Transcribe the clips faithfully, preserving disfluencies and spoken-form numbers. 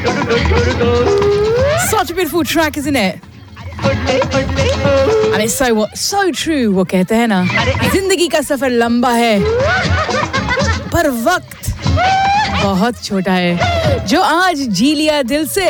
Such a beautiful track, isn't it? And it's so what so true. वो कहते हैं ना, जिंदगी का सफर लंबा है, पर वक्त बहुत छोटा है. जो आज जी लिया दिल से,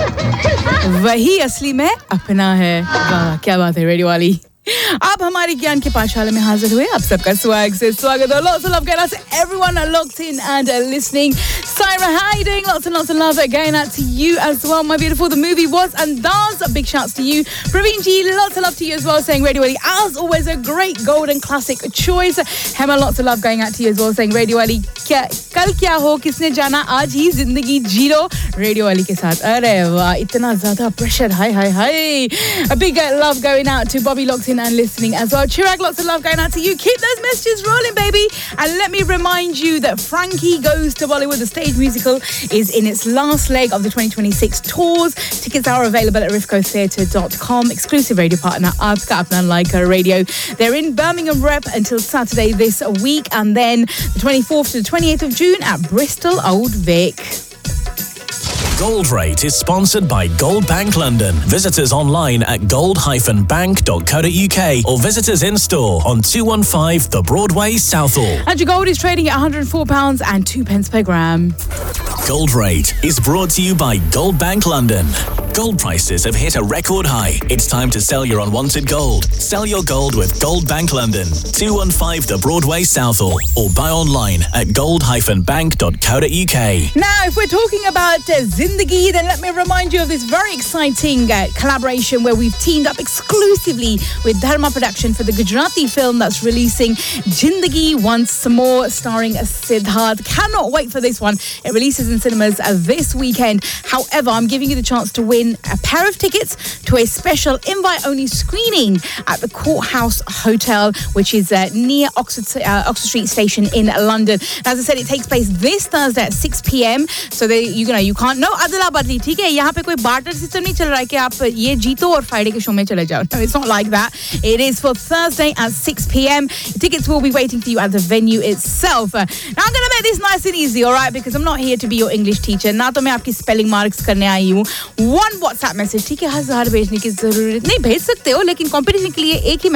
वही असली में अपना है. वाह, क्या बात है रेडियो वाली. आप हमारी ज्ञान के पाठशाला में हाजिर हुए. आप सबका स्वागत से स्वागत है. Lots of love going out to everyone locked in and uh, listening. Saira, how are you doing? Lots and lots of love going out to you as well, my beautiful. The movie was and does. A big shouts to you. Praveen G, lots of love to you as well, saying Radio Ali, as always, a great golden classic choice. Hema, lots of love going out to you as well, saying Radio Ali, kya, kal kya ho, kisne jana, aaj hi zindagi ji lo. Radio Ali ke saath. Arey wah, itna zyada pressure. Hi, hi, hi. A big uh, love going out to Bobby locked in and listening as well. Chirag, lots of love going out to you. Keep those messages rolling, baby. And let me remind you that Frankie Goes to Bollywood, the stage musical, is in its last leg of the twenty twenty-six tours. Tickets are available at rifco theatre dot com. Exclusive radio partner, Aapka Apna Laika Radio. They're in Birmingham Rep until Saturday this week, and then the twenty-fourth to the twenty-eighth of June at Bristol Old Vic. Gold Rate is sponsored by Gold Bank London. Visit us online at gold dash bank dot co dot uk or visit us in store on two one five The Broadway, Southall. And your gold is trading at one hundred four pounds and two pence per gram. Gold Rate is brought to you by Gold Bank London. Gold prices have hit a record high. It's time to sell your unwanted gold. Sell your gold with Gold Bank London, two one five The Broadway, Southall, or buy online at gold dash bank dot co dot uk. Now, if we're talking about uh, Zindagi, then let me remind you of this very exciting uh, collaboration where we've teamed up exclusively with Dharma Production for the Gujarati film that's releasing, Zindagi Once More, starring Siddharth. Cannot wait for this one. It releases in cinemas uh, this weekend. However, I'm giving you the chance to win a pair of tickets to a special invite-only screening at the Courthouse Hotel, which is uh, near Oxford, uh, Oxford Street Station in London. As I said, it takes place this Thursday at six p.m. So they, you know, you can't. No, adla badli, ठीक है? यहाँ पे कोई barter system नहीं चल रहा है कि आप ये जीतो और Friday के show में चले जाओ. No, it's not like that. It is for Thursday at six p.m. Tickets will be waiting for you at the venue itself. Now I'm going to make this nice and easy, all right? Because I'm not here to be your English teacher. ना तो मैं आपकी spelling marks करने आई हूँ. One WhatsApp message, ठीक है? हजार भेजने की जरूरत नहीं, भेज सकते हो, लेकिन competition के लिए एक ही